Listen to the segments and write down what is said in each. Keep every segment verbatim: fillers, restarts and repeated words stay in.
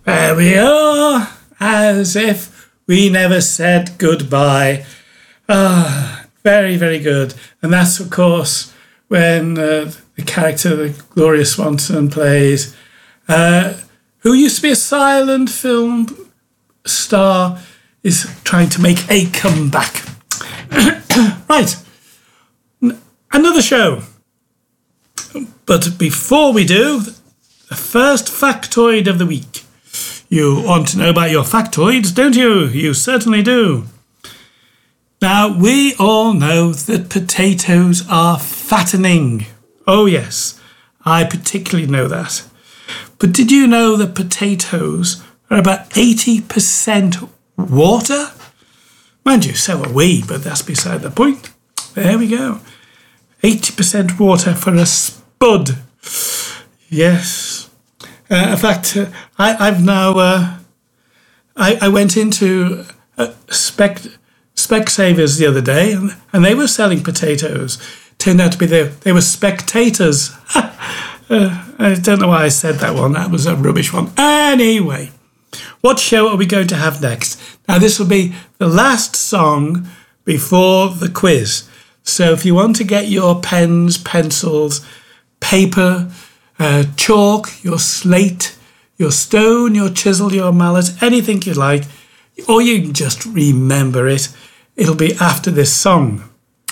There we are, as if we never said goodbye. Ah, very, very good. And that's, of course, when uh, the character that Gloria Swanson plays, uh, who used to be a silent film star, is trying to make a comeback. Right, another show. But before we do, the first factoid of the week. You want to know about your factoids, don't you? You certainly do. Now, we all know that potatoes are fattening. Oh, yes, I particularly know that. But did you know that potatoes are about eighty percent water? Mind you, so are we, but that's beside the point. There we go. eighty percent water for a spud. Yes. Uh, in fact, uh, I, I've now... Uh, I, I went into uh, Spec, Specsavers the other day, and, and they were selling potatoes. Turned out to be they, they were spectators. uh, I don't know why I said that one. That was a rubbish one. Anyway, what show are we going to have next? Now, this will be the last song before the quiz. So if you want to get your pens, pencils, paper, uh, chalk, your slate, your stone, your chisel, your mallet, anything you like, or you can just remember it, it'll be after this song.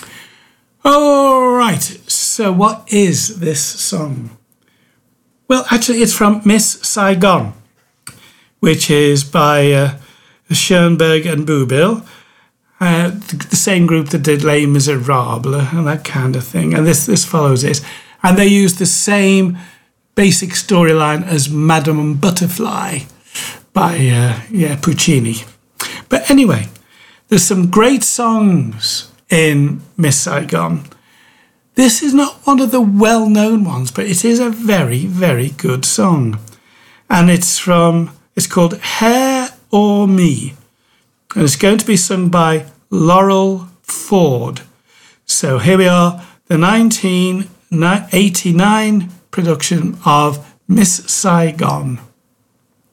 All right, so what is this song? Well, actually, it's from Miss Saigon, which is by uh, Schoenberg and Boublil, uh, the, the same group that did Les Miserables and that kind of thing. And this, this follows it. And they use the same basic storyline as Madame Butterfly by uh, yeah, Puccini. But anyway, there's some great songs in Miss Saigon. This is not one of the well-known ones, but it is a very, very good song. And it's from, it's called Hair or Me. And it's going to be sung by Laurel Ford. So here we are, the nineteen eighty-nine production of Miss Saigon.